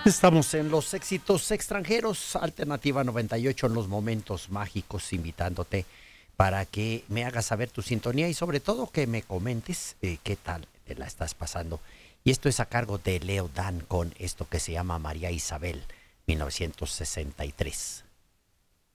Estamos en los éxitos extranjeros, Alternativa 98 en los momentos mágicos, invitándote para que me hagas saber tu sintonía y sobre todo que me comentes qué tal te la estás pasando. Y esto es a cargo de Leo Dan con esto que se llama María Isabel 1963.